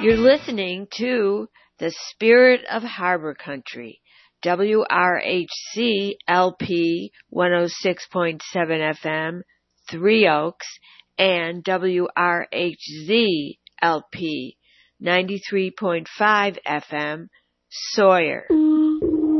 You're listening to The Spirit of Harbor Country, WRHC LP 106.7 FM, Three Oaks, and WRHZ LP 93.5 FM, Sawyer.